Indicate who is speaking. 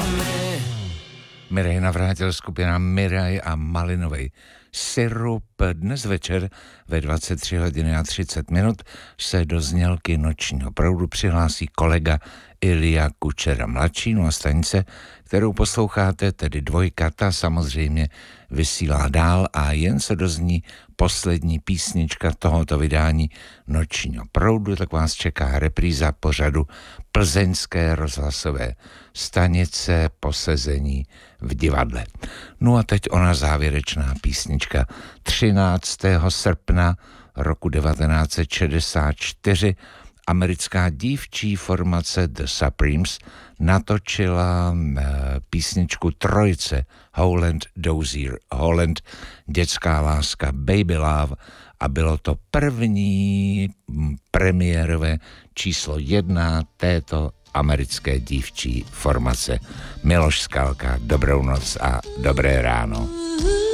Speaker 1: Miraj navrátil skupina Miraj a Malinovej syrup. Dnes večer ve 23 hodiny a 30 minut se do znělky Nočního proudu přihlásí kolega Ilja Kučera mladší. No a stanice, kterou posloucháte, tedy dvojka, ta samozřejmě vysílá dál a jen se dozní poslední písnička tohoto vydání Nočního proudu, tak vás čeká repríza pořadu plzeňské rozhlasové stanice Posezení v divadle. No a teď ona závěrečná písnička. 13. srpna roku 1964 americká dívčí formace The Supremes natočila písničku trojce Holland Dozier Holland, dětská láska Baby Love, a bylo to první premiérové číslo 1 této americké dívčí formace. Miloš Skalka, dobrou noc a dobré ráno.